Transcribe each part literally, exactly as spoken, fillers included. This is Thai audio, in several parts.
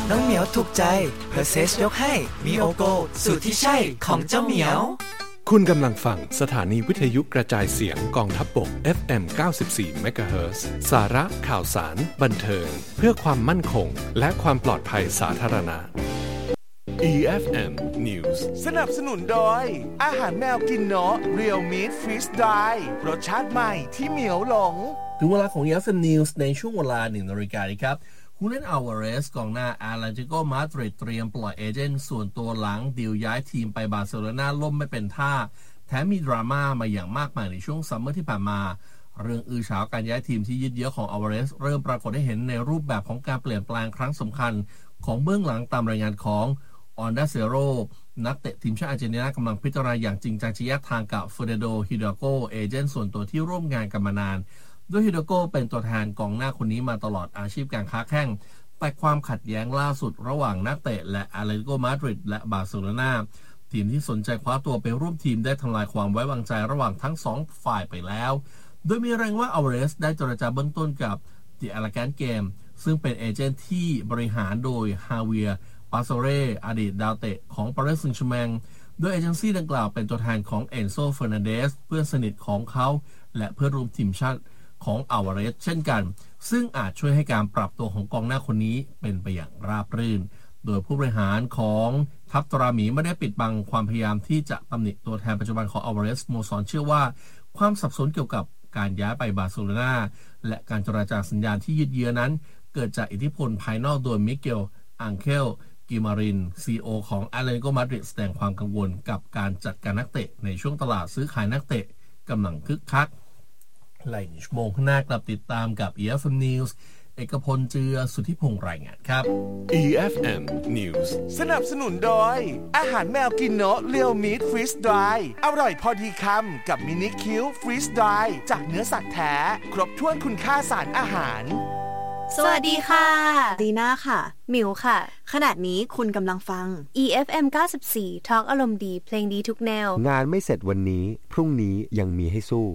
น้องเหมียวถูกใจเพอร์เซสยกให้มีโอโกสูตรที่ใช่ของเจ้าเหมียวคุณกำลังฟังสถานีวิทยุกระจายเสียงกองทัพบก เอฟ เอ็ม เก้าสิบสี่ เมกะเฮิรตซ์ สาระข่าวสารบันเทิงเพื่อความมั่นคงและความปลอดภัยสาธารณะ อี เอฟ เอ็ม News สนับสนุนโดยอาหารแมวกินเนาะ Real Meat Freeze Dry รสชาติใหม่ที่เหมียวหลงถึงเวลาของ อี เอฟ เอ็ม News ในช่วงเวลา หนึ่งนาฬิกา นครับฮูเลนอัลวาเรสกองหน้าอาร์แลนติโกมาดริดเตรียมปล่อยเอเจนต์ส่วนตัวหลังดีลย้ายทีมไปบาร์เซโลนาล่มไม่เป็นท่าแถมมีดราม่ามาอย่างมากมายในช่วงซัมเมอร์ที่ผ่านมาเรื่องอื้อฉาวการย้ายทีมที่ยืดเยื้อของอัลวาเรสเริ่มปรากฏให้เห็นในรูปแบบของการเปลี่ยนแปลงครั้งสำคัญของเบื้องหลังตามรายงานของออนดาเซโรนักเตะทีมชาติอาร์เจนตินากำลังพิจารณาอย่างจริงจังจะแยกทางกับเฟอร์นันโดฮิดาโกเอเจนต์ส่วนตัวที่ร่วมงานกันมานานโดยฮิดาโกเป็นตัวแทนกองหน้าคนนี้มาตลอดอาชีพการค้าแข้งแต่ความขัดแย้งล่าสุดระหว่างนักเตะและอาร์เตติโกมาดริดและบาร์เซโลนาทีมที่สนใจคว้าตัวไปร่วมทีมได้ทำลายความไว้วางใจระหว่างทั้งสองฝ่ายไปแล้วโดยมีรายงานว่าอัลวาเรสได้เจรจาเบื้องต้นกับดิอาราแกนเกมซึ่งเป็นเอเจนต์ที่บริหารโดยฮาเวียร์ปาโซเรอดีตดาวเตะของปารีสแซงต์แชร์แมงโดยเอเจนซี่ดังกล่าวเป็นตัวแทนของเอนโซเฟอร์นันเดสเพื่อนสนิทของเขาและเพื่อนร่วมทีมชาติของอัลวาเรสเช่นกันซึ่งอาจช่วยให้การปรับตัวของกองหน้าคนนี้เป็นไปอย่างราบรื่นโดยผู้บริหารของทัพตราหมีไม่ได้ปิดบังความพยายามที่จะตำหนิตัวแทนปัจจุบันของอัลวาเรสโมซอนเชื่อว่าความสับสนเกี่ยวกับการย้ายไปบาร์เซโลนาและการเจรจาสัญญาณที่ยืดเยื้อนั้นเกิดจากอิทธิพลภายนอกโดยมิเกลอังเคลกิมาริน ซี อี โอ ของอาร์แลนติโกมาดริดแสดงความกังวลกับการจัดการนักเตะในช่วงตลาดซื้อขายนักเตะกำลังคึกคักหลายชั่วโมงข้างหน้ากลับติดตามกับ อี เอฟ เอ็ม News เอกพลเจือสุทธิพงษ์รายงานครับอี เอฟ เอ็ม News สนับสนุนโดยอาหารแมวกินเนาะ Real Meat Freeze Dry อร่อยพอดีคำกับมินิคิว Freeze Dry จากเนื้อสัตว์แท้ครบถ้วนคุณค่าสารอาหารสวัสดีค่ะดีน่าค่ะหมิวค่ะขณะนี้คุณกำลังฟังอี เอฟ เอ็ม เก้าสิบสี่ Talk อารมณ์ดีเพลงดีทุกแนวงานไม่เสร็จวันนี้พรุ่งนี้ยังมีให้สู้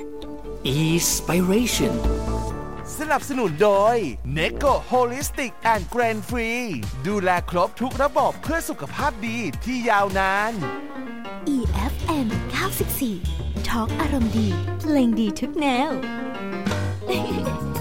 Inspiration สนับสนุนโดย Neko Holistic and Grain Free ดูแลครบทุกระบบเพื่อสุขภาพดีที่ยาวนานอี เอฟ เอ็ม เก้าสิบสี่ Talk อารมณ์ดีเพลงดีทุกแนว